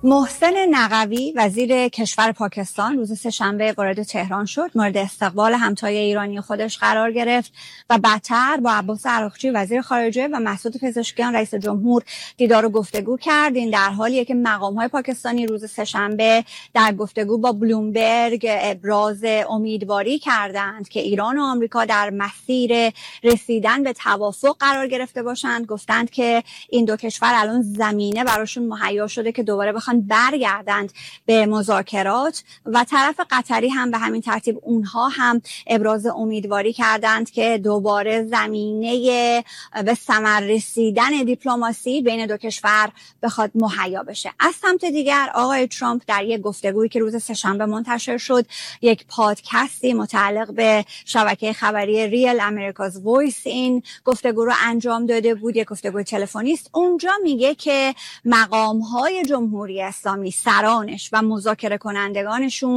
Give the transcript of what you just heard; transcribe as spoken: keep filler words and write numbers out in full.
محسن نقوی وزیر کشور پاکستان روز سه‌شنبه وارد تهران شد، مورد استقبال همتای ایرانی خودش قرار گرفت و بعدتر با عباس عراقچی وزیر خارجه و مسعود پزشکیان رئیس جمهور دیدار و گفتگو کرد. این در حالیه که مقام‌های پاکستانی روز سه‌شنبه در گفتگو با بلومبرگ ابراز امیدواری کردند که ایران و آمریکا در مسیر رسیدن به توافق قرار گرفته باشند. گفتند که این دو کشور الان زمینه براشون مهیا شده که دوباره بخوان برگردند به مذاکرات و طرف قطری هم به همین ترتیب اونها هم ابراز امیدواری کردند که دوباره زمینه به ثمر رسیدن دیپلماسی بین دو کشور بخواد مهیا بشه. از سمت دیگر آقای ترامپ در یک گفتگویی که روز سه‌شنبه منتشر شد، یک پادکستی متعلق به شبکه خبری ریل امریکاز وایس این گفتگو رو انجام داده بود، یک گفتگوی تلفنی است. اونجا میگه که مقام‌های جمهوری اسلامی، سرانش و مذاکره کنندگانشون